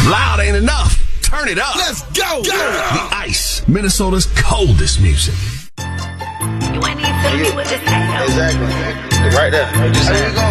Loud ain't enough. Turn it up. Let's go. The Ice, Minnesota's coldest music. You ain't even telling me what this ain't. Exactly. Right there.